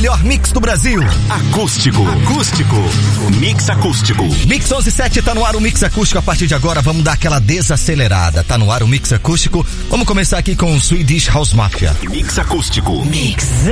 melhor mix do Brasil. Acústico. Mix acústico. Mix 11:07, tá no ar o Mix Acústico. A partir de agora vamos dar aquela desacelerada. Tá no ar o Mix Acústico. Vamos começar aqui com o Swedish House Mafia. Mix acústico. Mix.